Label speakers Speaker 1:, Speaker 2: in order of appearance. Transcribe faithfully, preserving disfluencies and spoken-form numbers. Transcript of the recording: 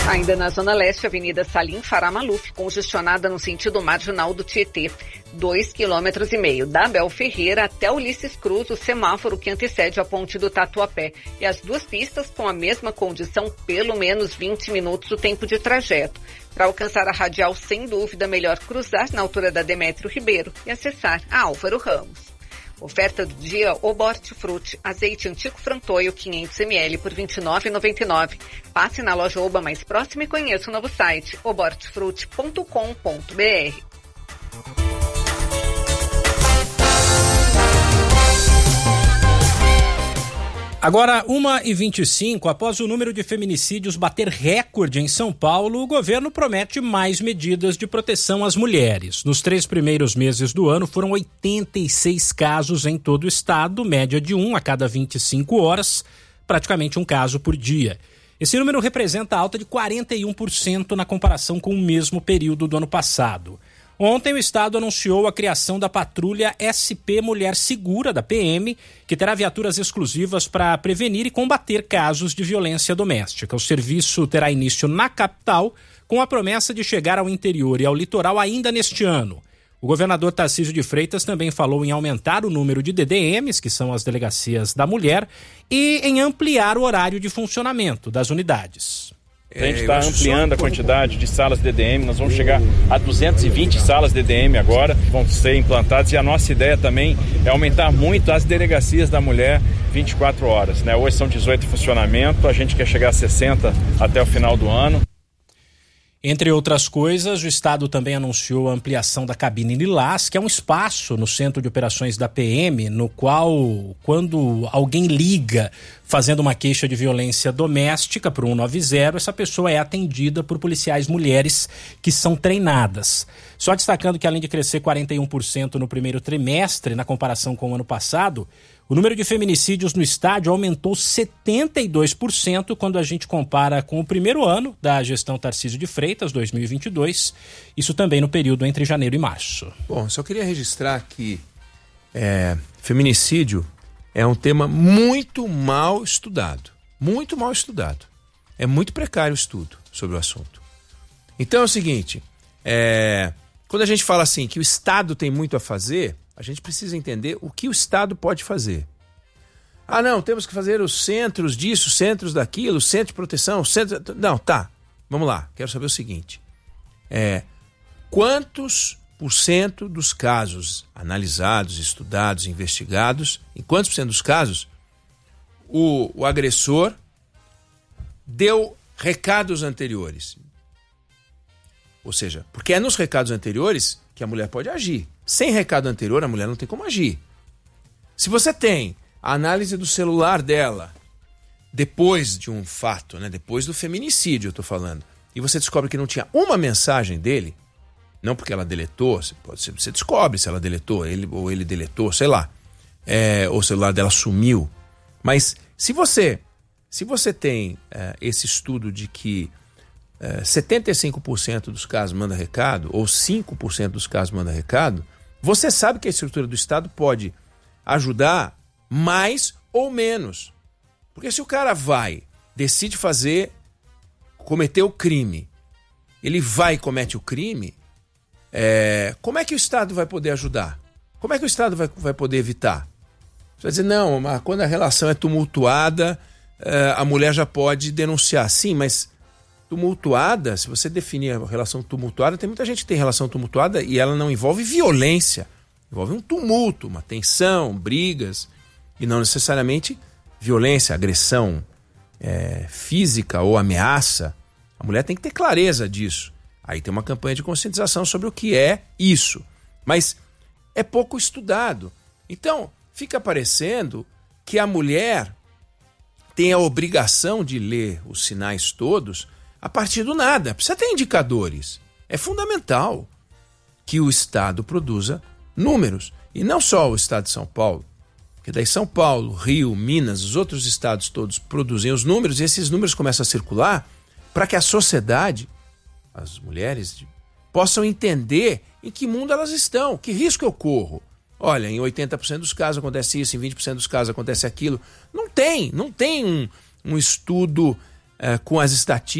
Speaker 1: Ainda na Zona Leste, Avenida Salim Farah Maluf, congestionada no sentido marginal do Tietê. Dois quilômetros e meio. Da Abel Ferreira até Ulisses Cruz, o semáforo que antecede a ponte do Tatuapé. E as duas pistas com a mesma condição, pelo menos vinte minutos o tempo de trajeto. Para alcançar a radial, sem dúvida, melhor cruzar na altura da Demétrio Ribeiro e acessar a Álvaro Ramos. Oferta do dia, Oba Hortifruti, azeite Antico Frantoio quinhentos mililitros por vinte e nove reais e noventa e nove centavos. Passe na loja Oba mais próxima e conheça o novo site, oba hortifruti ponto com ponto b r.
Speaker 2: Agora, uma e vinte e cinco, após o número de feminicídios bater recorde em São Paulo, o governo promete mais medidas de proteção às mulheres. Nos três primeiros meses do ano, foram oitenta e seis casos em todo o estado, média de um a cada vinte e cinco horas, praticamente um caso por dia. Esse número representa alta de quarenta e um por cento na comparação com o mesmo período do ano passado. Ontem o Estado anunciou a criação da patrulha S P Mulher Segura, da P M, que terá viaturas exclusivas para prevenir e combater casos de violência doméstica. O serviço terá início na capital, com a promessa de chegar ao interior e ao litoral ainda neste ano. O governador Tarcísio de Freitas também falou em aumentar o número de D D Ms, que são as delegacias da mulher, e em ampliar o horário de funcionamento das unidades.
Speaker 3: A gente está ampliando a quantidade de salas D D M, nós vamos chegar a duzentas e vinte salas D D M agora, vão ser implantadas, e a nossa ideia também é aumentar muito as delegacias da mulher vinte e quatro horas, né? Hoje são dezoito em funcionamento, a gente quer chegar a sessenta até o final do ano.
Speaker 2: Entre outras coisas, o Estado também anunciou a ampliação da cabine Lilás, que é um espaço no centro de operações da P M, no qual, quando alguém liga fazendo uma queixa de violência doméstica para o cento e noventa, essa pessoa é atendida por policiais mulheres que são treinadas. Só destacando que, além de crescer quarenta e um por cento no primeiro trimestre, na comparação com o ano passado, o número de feminicídios no estado aumentou setenta e dois por cento quando a gente compara com o primeiro ano da gestão Tarcísio de Freitas, dois mil e vinte e dois, isso também no período entre janeiro e março.
Speaker 4: Bom, só queria registrar que é, feminicídio é um tema muito mal estudado, muito mal estudado. É muito precário o estudo sobre o assunto. Então é o seguinte, é, quando a gente fala assim que o Estado tem muito a fazer, a gente precisa entender o que o Estado pode fazer. Ah, não, temos que fazer os centros disso, centros daquilo, centro de proteção, centro... Não, tá, vamos lá, quero saber o seguinte. É, quantos por cento dos casos analisados, estudados, investigados, em quantos por cento dos casos o, o agressor deu recados anteriores? Ou seja, porque é nos recados anteriores que a mulher pode agir. Sem recado anterior, a mulher não tem como agir. Se você tem a análise do celular dela depois de um fato, né, depois do feminicídio, eu estou falando, e você descobre que não tinha uma mensagem dele, não porque ela deletou, você, pode, você descobre se ela deletou, ele, ou ele deletou, sei lá, é, ou o celular dela sumiu. Mas se você, se você tem é, esse estudo de que é, setenta e cinco por cento dos casos manda recado, ou cinco por cento dos casos manda recado, você sabe que a estrutura do Estado pode ajudar mais ou menos. Porque se o cara vai, decide fazer, cometer o crime, ele vai e comete o crime, é, como é que o Estado vai poder ajudar? Como é que o Estado vai, vai poder evitar? Você vai dizer, não, mas quando a relação é tumultuada, é, a mulher já pode denunciar. Sim, mas tumultuada, se você definir a relação tumultuada, tem muita gente que tem relação tumultuada e ela não envolve violência, envolve um tumulto, uma tensão, brigas, e não necessariamente violência, agressão é, física ou ameaça. A mulher tem que ter clareza disso. Aí tem uma campanha de conscientização sobre o que é isso. Mas é pouco estudado. Então, fica parecendo que a mulher tem a obrigação de ler os sinais todos a partir do nada. Precisa ter indicadores. É fundamental que o Estado produza números. E não só o Estado de São Paulo, porque daí São Paulo, Rio, Minas, os outros estados todos produzem os números e esses números começam a circular para que a sociedade, as mulheres, possam entender em que mundo elas estão, que risco eu corro. Olha, em oitenta por cento dos casos acontece isso, em vinte por cento dos casos acontece aquilo. Não tem, não tem um, um estudo uh, com as estatísticas